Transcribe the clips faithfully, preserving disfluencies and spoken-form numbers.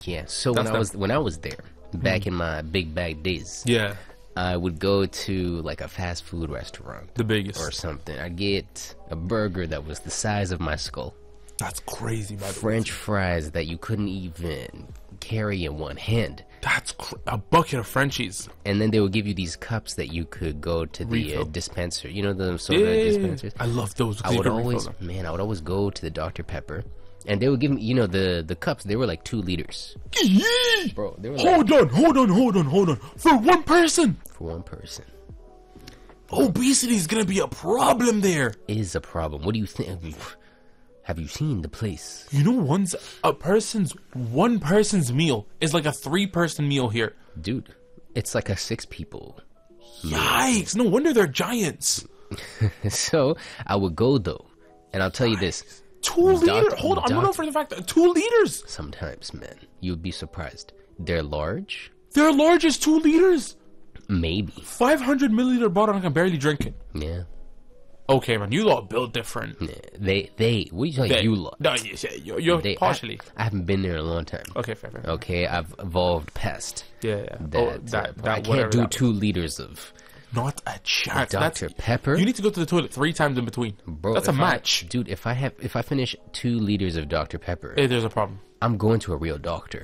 Yeah. So That's when I them. was when I was there back in my big bag days, Yeah, I would go to like a fast food restaurant the biggest. or something. I'd get a burger that was the size of my skull, That's crazy, by the way. French fries that you couldn't even carry in one hand, That's cr- a bucket of Frenchies. and then they would give you these cups that you could go to the uh, Refill. dispenser. You know the soda Yeah, dispensers. I love those. 'cause I you would can refill always, them. man, I would always go to the Doctor Pepper, and they would give me, you know, the the cups. They were like two liters, bro. They were like Hold on, hold on, hold on, hold on. For one person, for one person. obesity is gonna be a problem there. Is a problem. What do you think? Have you, have you seen the place? You know, one's a person's one person's meal is like a three-person meal here. Dude, it's like a six people. Yikes! No wonder they're giants. So I would go though, and I'll tell you this: Two Doc- liters. Hold on, I'm doc- going for the fact that two liters. sometimes, man, you'd be surprised. They're large, Their large is two liters. maybe. Five hundred milliliter bottle, I can barely drink it. Yeah. Okay, man, you lot built different. Yeah. They, they. What are you talking? They- You lot. No, you- yeah, you're, you're They, partially. I, I haven't been there in a long time. Okay, fair, fair. Okay, I've evolved past Yeah, yeah. that. oh, uh, that, that I whatever can't do that was. two liters of Not a chance. Doctor That's, Pepper. you need to go to the toilet three times in between. Bro, That's a if match. I, dude. If I have, if I finish two liters of Doctor Pepper, Hey, there's a problem. I'm going to a real doctor.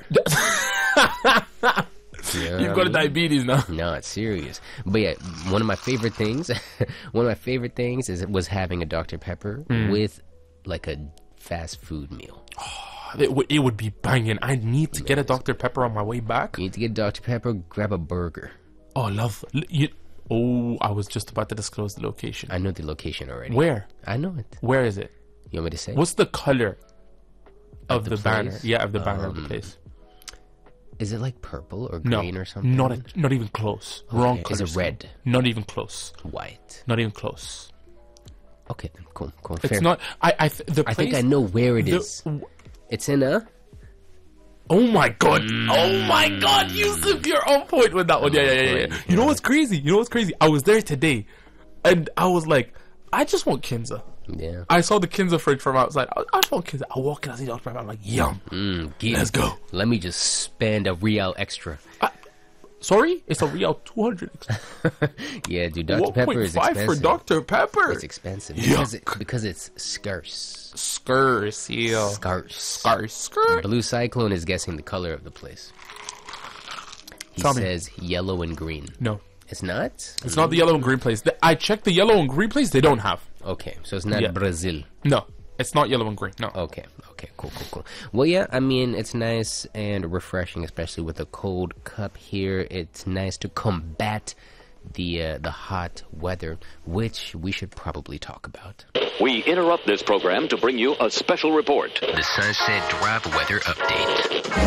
You know You've what got I mean? diabetes now. No, it's serious. But yeah, one of my favorite things, one of my favorite things is was having a Doctor Pepper Mm. with like a fast food meal. It, would it would be banging. I need to get a Doctor Pepper on my way back. You need to get Doctor Pepper, grab a burger. Oh, I love. You, oh, I was just about to disclose the location. I know the location already. Where? I know it. Where is it? You want me to say? What's the color of, the the, banner? place? Yeah, of the banner of the Um, place. Is it like purple or No, green or something? not a, not even close. Wrong Okay, color. is it scheme. red? Not even close. White. Not even close. Okay, then cool, cool. It's Fair. not. I. I. Th- the I place, think I know where it the- is. It's in a. Oh my god! Oh my god, Yusuf, you're on point with that one. Yeah, yeah, yeah, yeah. point, You know yeah. what's crazy? You know what's crazy? I was there today, and I was like, I just want Kinza. Yeah. I saw the Kinza fridge from outside. I, I just want Kinza. I walk in, I see Doctor Pepper. I'm like, yum. Mm, get Let's it. go. Let me just spend a real extra. Sorry, it's a real two hundred. Yeah, dude. Doctor Pepper is five expensive. for Doctor Pepper. It's expensive because it, Yuck. because it's scarce. Scarce, yeah. Scarce. Scarce, scarce. Blue Cyclone is guessing the color of the place. He Tell me. says yellow and green. No, It's not? it's not the yellow and green place. The- I checked the yellow and green place. They don't have. Okay, so it's not Yeah. Brazil. No, it's not yellow and green. No. Okay, okay, cool, cool, cool. Well, yeah, I mean, it's nice and refreshing, especially with a cold cup here. It's nice to combat the uh, the hot weather, which we should probably talk about. We interrupt this program to bring you a special report. The Sunset Drive weather update.